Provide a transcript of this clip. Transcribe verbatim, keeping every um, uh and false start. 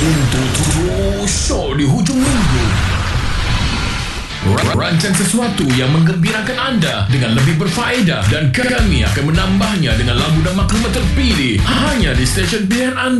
Untuk terus show di hujung minggu, rancang sesuatu yang menggembirakan anda dengan lebih berfaedah, dan kami akan menambahnya dengan lagu dan maklumat terpilih hanya di stesen pilihan anda.